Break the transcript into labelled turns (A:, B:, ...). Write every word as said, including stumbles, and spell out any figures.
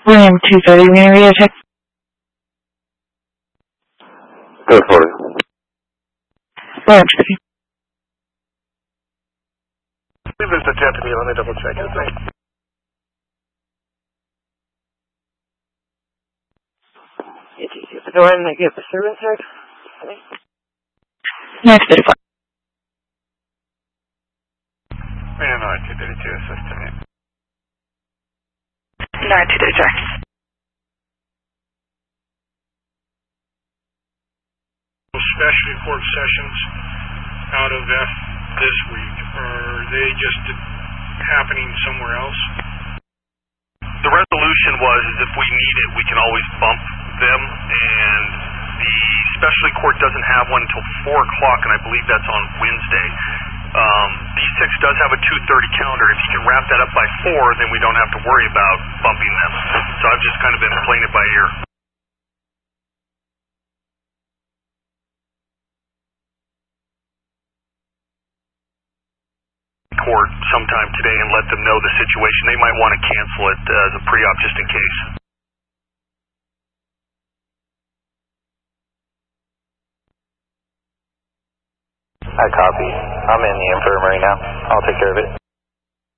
A: William two thirty, Maria Tech.
B: Go for it.
A: William two thirty.
B: I believe there's a deputy. Let me double check his name.
C: Did you get the door and they get the servants heard?
A: Next to the five.
B: Man, no, two thirty-two, assistant.
A: nine two thirty, sorry.
D: Specialty court sessions out of F this week, are they just happening somewhere else?
B: The resolution was is if we need it, we can always bump them, and the specialty court doesn't have one until four o'clock, and I believe that's on Wednesday. Um, B six does have a two thirty calendar. If you can wrap that up by four, then we don't have to worry about bumping them. So I've just kind of been playing it by ear. Court sometime today and let them know the situation. They might want to cancel it as a pre-op just in case. I copy. I'm in the infirmary now. I'll take care of it.